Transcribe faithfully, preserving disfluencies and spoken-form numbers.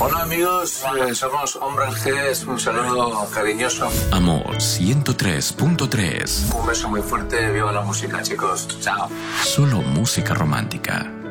Hola amigos, eh, somos Hombres G, un saludo cariñoso. Amor ciento tres punto tres. Un beso muy fuerte, viva la música chicos, chao. Solo música romántica.